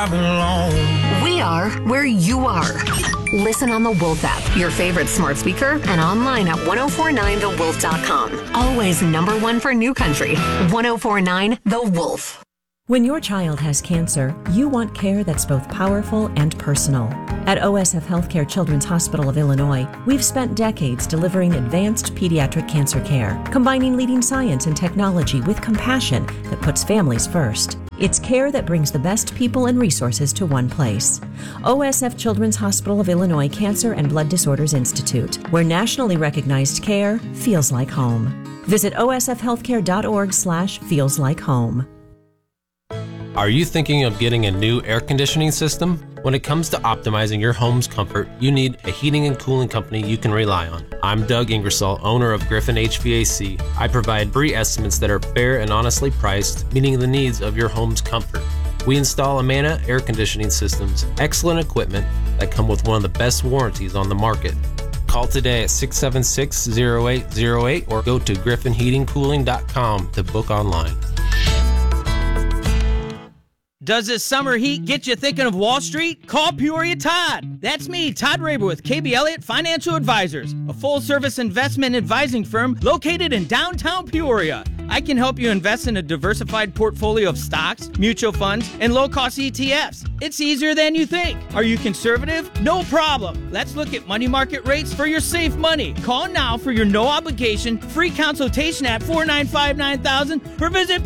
I belong. We are where you are. Listen on the Wolf app, your favorite smart speaker, and online at 1049thewolf.com. Always number one for new country. 1049 The Wolf. When your child has cancer, you want care that's both powerful and personal. At OSF Healthcare Children's Hospital of Illinois, we've spent decades delivering advanced pediatric cancer care, combining leading science and technology with compassion that puts families first. It's care that brings the best people and resources to one place. OSF Children's Hospital of Illinois Cancer and Blood Disorders Institute, where nationally recognized care feels like home. Visit osfhealthcare.org/feelslikeHome. Are you thinking of getting a new air conditioning system? When it comes to optimizing your home's comfort, you need a heating and cooling company you can rely on. I'm Doug Ingersoll, owner of Griffin HVAC. I provide free estimates that are fair and honestly priced, meeting the needs of your home's comfort. We install Amana air conditioning systems, excellent equipment that come with one of the best warranties on the market. Call today at 676-0808 or go to griffinheatingcooling.com to book online. Does this summer heat get you thinking of Wall Street? Call Peoria Todd. That's me, Todd Raber with KB Elliott Financial Advisors, a full-service investment advising firm located in downtown Peoria. I can help you invest in a diversified portfolio of stocks, mutual funds, and low-cost ETFs. It's easier than you think. Are you conservative? No problem. Let's look at money market rates for your safe money. Call now for your no-obligation free consultation at 495-9000 or visit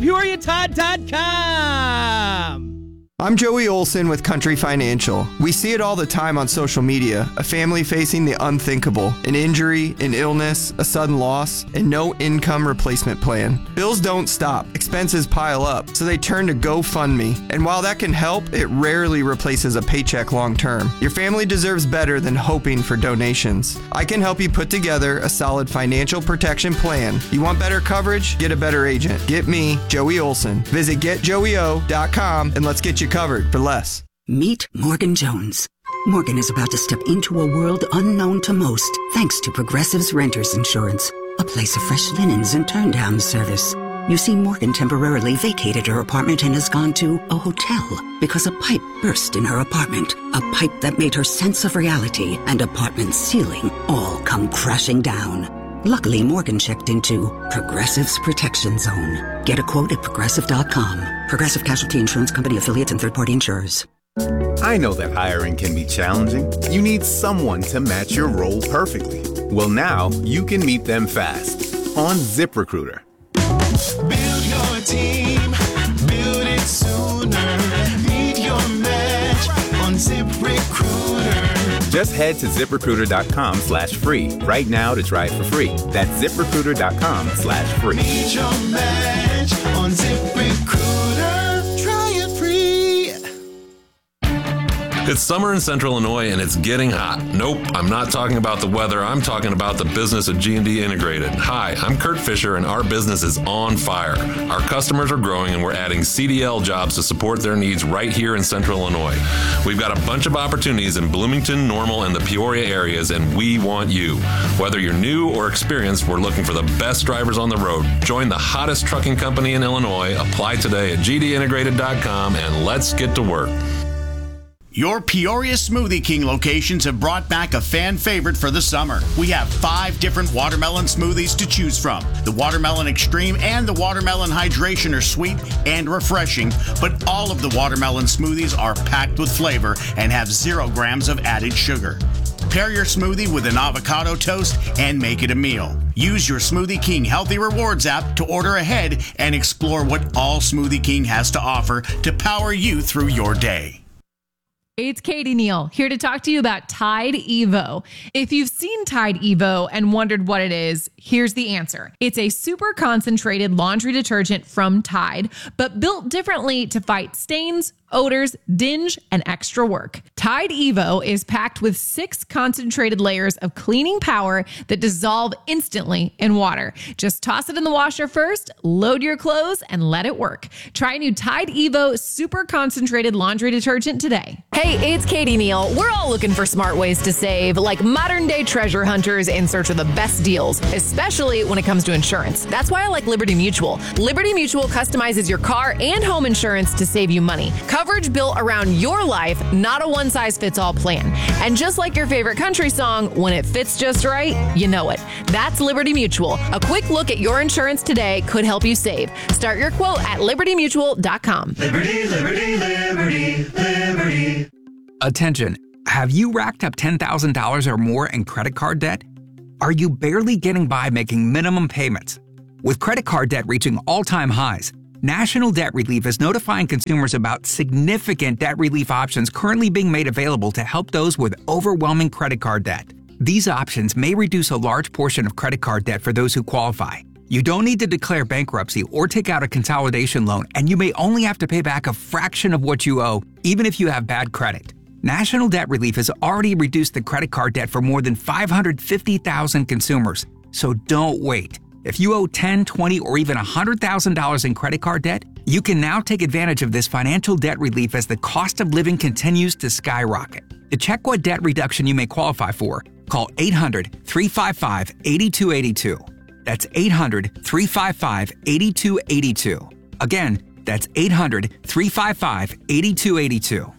PeoriaTodd.com. I'm Joey Olson with Country Financial. We see it all the time on social media, a family facing the unthinkable, an injury, an illness, a sudden loss, and no income replacement plan. Bills don't stop, expenses pile up, so they turn to GoFundMe. And while that can help, it rarely replaces a paycheck long term. Your family deserves better than hoping for donations. I can help you put together a solid financial protection plan. You want better coverage? Get a better agent. Get me, Joey Olson. Visit getjoeyo.com and let's get you covered for less. Meet Morgan Jones. Morgan is about to step into a world unknown to most, thanks to Progressive's Renters Insurance, a place of fresh linens and turn-down service. You see, Morgan temporarily vacated her apartment and has gone to a hotel because a pipe burst in her apartment, a pipe that made her sense of reality and apartment ceiling all come crashing down. Luckily, Morgan checked into Progressive's Protection Zone. Get a quote at Progressive.com. Progressive Casualty Insurance Company, affiliates, and third-party insurers. I know that hiring can be challenging. You need someone to match your role perfectly. Well, now you can meet them fast on ZipRecruiter. Build your team, build it sooner. Meet your match on ZipRecruiter. Just head to ZipRecruiter.com/free right now to try it for free. That's ZipRecruiter.com/free. Meet your match on ZipRecruiter. Try it free. It's summer in Central Illinois and it's getting hot. Nope, I'm not talking about the weather. I'm talking about the business of G&D Integrated. Hi, I'm Kurt Fisher and our business is on fire. Our customers are growing and we're adding CDL jobs to support their needs right here in Central Illinois. We've got a bunch of opportunities in Bloomington, Normal, and the Peoria areas, and we want you. Whether you're new or experienced, we're looking for the best drivers on the road. Join the hottest trucking company in Illinois. Apply today at gdintegrated.com and let's get to work. Your Peoria Smoothie King locations have brought back a fan favorite for the summer. We have 5 different watermelon smoothies to choose from. The Watermelon Extreme and the Watermelon Hydration are sweet and refreshing, but all of the watermelon smoothies are packed with flavor and have 0 grams of added sugar. Pair your smoothie with an avocado toast and make it a meal. Use your Smoothie King Healthy Rewards app to order ahead and explore what all Smoothie King has to offer to power you through your day. It's Katie Neal here to talk to you about Tide Evo. If you've seen Tide Evo and wondered what it is, here's the answer. It's a super concentrated laundry detergent from Tide, but built differently to fight stains, odors, dinge, and extra work. Tide Evo is packed with 6 concentrated layers of cleaning power that dissolve instantly in water. Just toss it in the washer first, load your clothes, and let it work. Try new Tide Evo super concentrated laundry detergent today. Hey, it's Katie Neal. We're all looking for smart ways to save, like modern day treasure hunters in search of the best deals, especially when it comes to insurance. That's why I like Liberty Mutual. Liberty Mutual customizes your car and home insurance to save you money. Coverage built around your life, not a one-size-fits-all plan. And just like your favorite country song, when it fits just right, you know it. That's Liberty Mutual. A quick look at your insurance today could help you save. Start your quote at libertymutual.com. Liberty, liberty, liberty, liberty. Attention. Have you racked up $10,000 or more in credit card debt? Are you barely getting by making minimum payments? With credit card debt reaching all-time highs, National Debt Relief is notifying consumers about significant debt relief options currently being made available to help those with overwhelming credit card debt. These options may reduce a large portion of credit card debt for those who qualify. You don't need to declare bankruptcy or take out a consolidation loan, and you may only have to pay back a fraction of what you owe, even if you have bad credit. National Debt Relief has already reduced the credit card debt for more than 550,000 consumers. So don't wait. If you owe $10,000, $20,000, or even $100,000 in credit card debt, you can now take advantage of this financial debt relief as the cost of living continues to skyrocket. To check what debt reduction you may qualify for, call 800-355-8282. That's 800-355-8282. Again, that's 800-355-8282.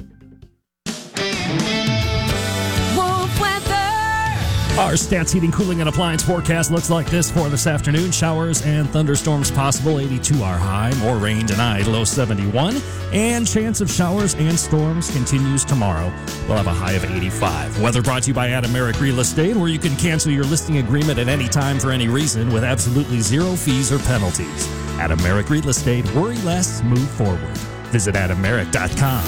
Our Stats Heating, Cooling, and Appliance forecast looks like this for this afternoon. Showers and thunderstorms possible, 82 our high. More rain tonight, low 71. And chance of showers and storms continues tomorrow. We'll have a high of 85. Weather brought to you by Adam Merrick Real Estate, where you can cancel your listing agreement at any time for any reason with absolutely zero fees or penalties. Adam Merrick Real Estate, worry less, move forward. Visit AdamMerrick.com.